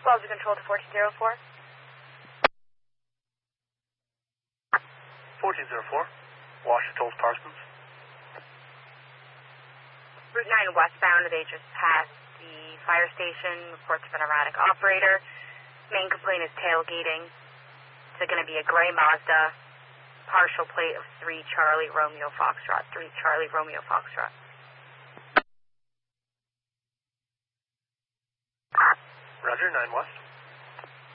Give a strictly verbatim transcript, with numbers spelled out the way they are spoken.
Wells control to fourteen oh four. fourteen oh four, Washington Parsons. Route nine westbound, they just passed the fire station, reports of an erratic operator. Main complaint is tailgating. It's going to be a gray Mazda, partial plate of three Charlie Romeo Foxtrot, three Charlie Romeo Foxtrot. Roger, nine West.